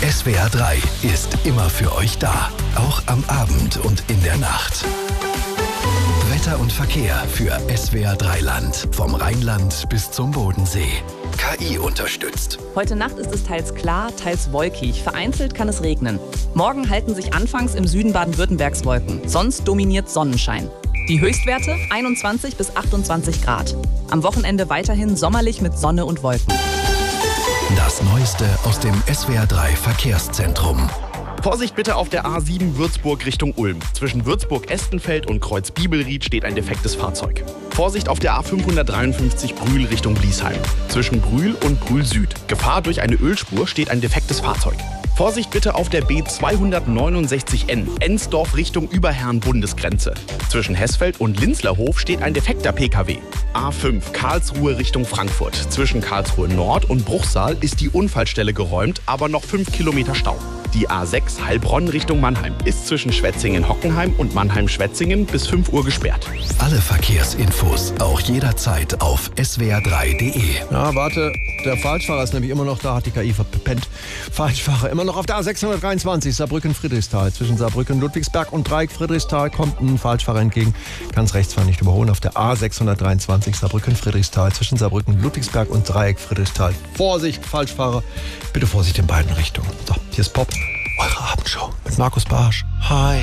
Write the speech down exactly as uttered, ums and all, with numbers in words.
S W R drei ist immer für euch da. Auch am Abend und in der Nacht. Wetter und Verkehr für S W R drei Land. Vom Rheinland bis zum Bodensee. K I unterstützt. Heute Nacht ist es teils klar, teils wolkig. Vereinzelt kann es regnen. Morgen halten sich anfangs im Süden Baden-Württembergs Wolken. Sonst dominiert Sonnenschein. Die Höchstwerte einundzwanzig bis achtundzwanzig Grad. Am Wochenende weiterhin sommerlich mit Sonne und Wolken. Das Neueste aus dem S W R drei Verkehrszentrum. Vorsicht bitte auf der A sieben Würzburg Richtung Ulm. Zwischen Würzburg-Estenfeld und Kreuz-Bibelried steht ein defektes Fahrzeug. Vorsicht auf der A fünfhundertdreiundfünfzig Brühl Richtung Bliesheim. Zwischen Brühl und Brühl Süd. Gefahr durch eine Ölspur steht ein defektes Fahrzeug. Vorsicht bitte auf der B zweihundertneunundsechzig N, Ensdorf Richtung Überherrn-Bundesgrenze. Zwischen Hessfeld und Linzlerhof steht ein defekter P K W. A fünf Karlsruhe Richtung Frankfurt. Zwischen Karlsruhe Nord und Bruchsal ist die Unfallstelle geräumt, aber noch fünf Kilometer Stau. Die A sechs Heilbronn Richtung Mannheim ist zwischen Schwetzingen-Hockenheim und Mannheim-Schwetzingen bis fünf Uhr gesperrt. Alle Verkehrsinfos auch jederzeit auf S W R drei punkt de. Na, warte, der Falschfahrer ist nämlich immer noch da, hat die K I verpennt. Falschfahrer, immer noch auf der A sechshundertdreiundzwanzig, Saarbrücken-Friedrichsthal. Zwischen Saarbrücken-Ludwigsberg und Dreieck-Friedrichsthal kommt ein Falschfahrer entgegen. Kann es rechts zwar nicht überholen, auf der A sechshundertdreiundzwanzig, Saarbrücken-Friedrichsthal. Zwischen Saarbrücken-Ludwigsberg und Dreieck-Friedrichsthal. Vorsicht, Falschfahrer, bitte Vorsicht in beiden Richtungen. So, hier ist Pop, eure Abendshow mit Markus Barsch. Hi.